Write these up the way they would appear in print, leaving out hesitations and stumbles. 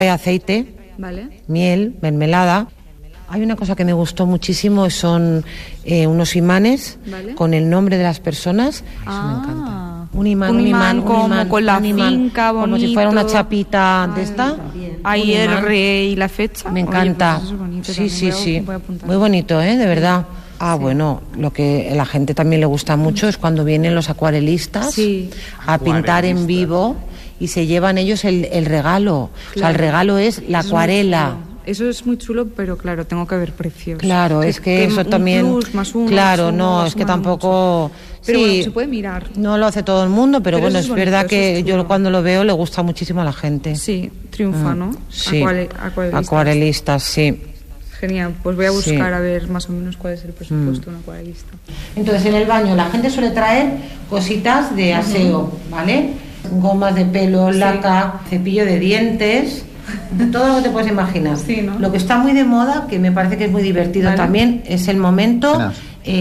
aceite, Vale. miel, mermelada. Hay una cosa que me gustó muchísimo, son unos imanes, ¿vale?, con el nombre de las personas. Eso me encanta. Un imán como con la finca, bonito. Como si fuera una chapita de esta. Ahí el rey y la fecha. Me encanta. Oye, pues eso es bonito Sí, también. sí. Voy a apuntar. Muy bonito, de verdad. Bueno, lo que a la gente también le gusta mucho es cuando vienen los acuarelistas a pintar en vivo y se llevan ellos el regalo. Claro. O sea, el regalo es la acuarela. Eso es muy chulo, pero claro, tengo que ver precios. Claro, es que eso también... Plus, más uno, claro, más uno, no, más es que uno, tampoco... Pero sí, bueno, se puede mirar. No lo hace todo el mundo, pero bueno, es bonito, verdad que es yo cuando lo veo le gusta muchísimo a la gente. Sí, triunfa, ¿no? Sí, Acuarelistas. Acuarelistas, sí. Genial, pues voy a buscar a ver más o menos cuál es el presupuesto de un acuarelista. Entonces, en el baño la gente suele traer cositas de aseo, ¿vale? Gomas de pelo, laca, cepillo de dientes, todo lo que te puedes imaginar. Sí, ¿no? Lo que está muy de moda, que me parece que es muy divertido también, es el momento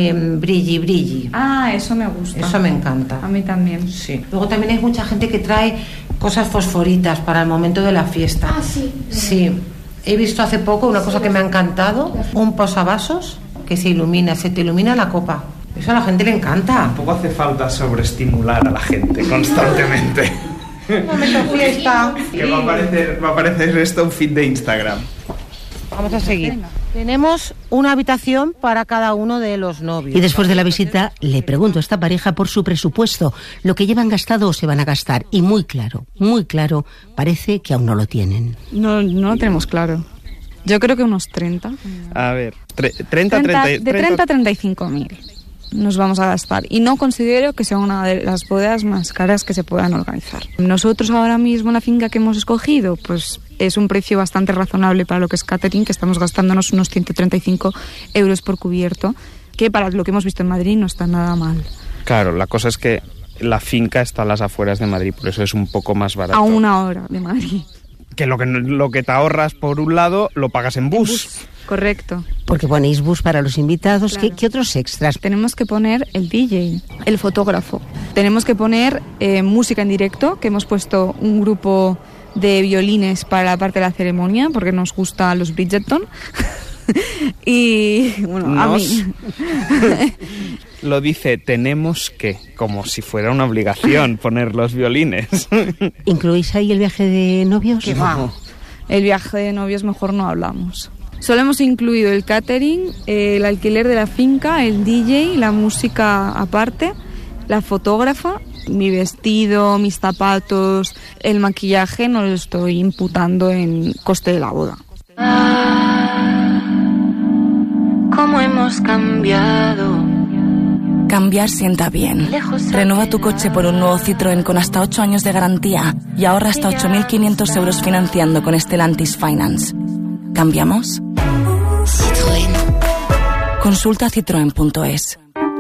brilli. Ah, eso me gusta. Eso me encanta. A mí también. Sí. Luego también hay mucha gente que trae cosas fosforitas para el momento de la fiesta. Ah, sí. Sí. He visto hace poco una cosa que me ha encantado, un posavasos que se te ilumina la copa. Eso a la gente le encanta. Tampoco hace falta sobreestimular a la gente constantemente. Un momento fiesta. Que va a aparecer esto un feed de Instagram. Vamos a seguir. Tenemos una habitación para cada uno de los novios. Y después de la visita le pregunto a esta pareja por su presupuesto, lo que llevan gastado o se van a gastar. Y muy claro, parece que aún no lo tienen. No lo tenemos claro. Yo creo que unos 30. A ver, De 30 a 35.000 nos vamos a gastar. Y no considero que sea una de las bodas más caras que se puedan organizar. Nosotros ahora mismo la finca que hemos escogido, pues es un precio bastante razonable para lo que es catering, que estamos gastándonos unos 135 euros por cubierto, que para lo que hemos visto en Madrid no está nada mal. Claro, la cosa es que la finca está a las afueras de Madrid, por eso es un poco más barato. A 1 hora de Madrid. Que lo que te ahorras por un lado lo pagas en bus. Correcto. Porque ponéis bus para los invitados. Claro. ¿Qué otros extras? Tenemos que poner el DJ, el fotógrafo. Tenemos que poner música en directo, que hemos puesto un grupo de violines para la parte de la ceremonia, porque nos gustan los Bridgerton. Y bueno, a mí... Lo dice, tenemos que, como si fuera una obligación, poner los violines. ¿Incluís ahí el viaje de novios? ¿Qué va? El viaje de novios mejor no hablamos. Solo hemos incluido el catering, el alquiler de la finca, el DJ, la música aparte, la fotógrafa, mi vestido, mis zapatos, el maquillaje, no lo estoy imputando en coste de la boda. ¿Cómo hemos cambiado? Cambiar sienta bien. Renueva tu coche por un nuevo Citroën con hasta 8 años de garantía y ahorra hasta 8.500 euros financiando con Stellantis Finance. ¿Cambiamos? Citroën. Consulta citroen.es.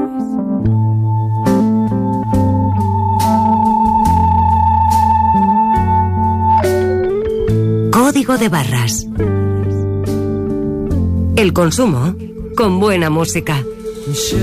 Código de barras. El consumo con buena música.